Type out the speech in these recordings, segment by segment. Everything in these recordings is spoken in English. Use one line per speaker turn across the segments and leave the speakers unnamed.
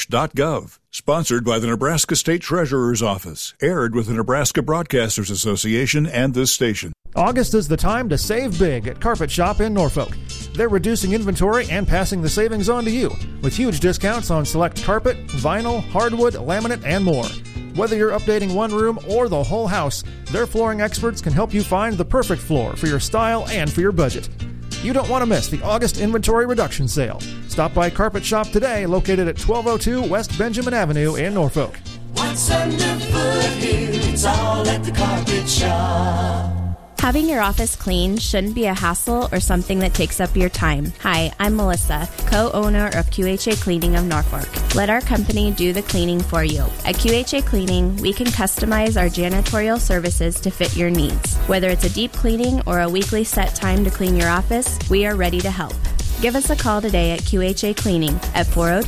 nebraska.nebraska.gov. Sponsored by the Nebraska State Treasurer's Office. Aired with the Nebraska Broadcasters Association and this station.
August is the time to save big at Carpet Shop in Norfolk. They're reducing inventory and passing the savings on to you with huge discounts on select carpet, vinyl, hardwood, laminate, and more. Whether you're updating one room or the whole house, their flooring experts can help you find the perfect floor for your style and for your budget. You don't want to miss the August inventory reduction sale. Stop by Carpet Shop today, located at 1202 West Benjamin Avenue in Norfolk.
What's underfoot here? It's all at the Carpet Shop.
Having your office clean shouldn't be a hassle or something that takes up your time. Hi, I'm Melissa, co-owner of QHA Cleaning of Norfolk. Let our company do the cleaning for you. At QHA Cleaning, we can customize our janitorial services to fit your needs. Whether it's a deep cleaning or a weekly set time to clean your office, we are ready to help. Give us a call today at QHA Cleaning at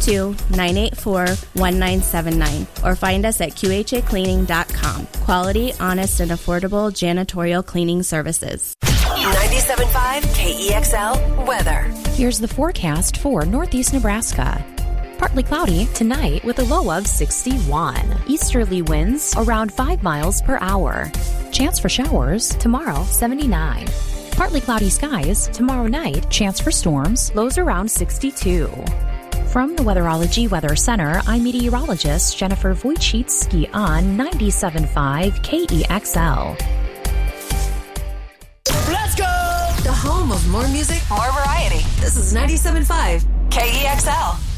402-984-1979 or find us at QHAcleaning.com. Quality, honest, and affordable janitorial cleaning services.
97.5 KEXL weather.
Here's the forecast for Northeast Nebraska. Partly cloudy tonight with a low of 61. Easterly winds around 5 miles per hour. Chance for showers tomorrow, 79. Partly cloudy skies tomorrow night. Chance for storms. Lows around 62. From the Weatherology Weather Center, I'm meteorologist Jennifer Wojcicki on 97.5 KEXL.
Let's go! The home of more music, more variety. This is 97.5 KEXL.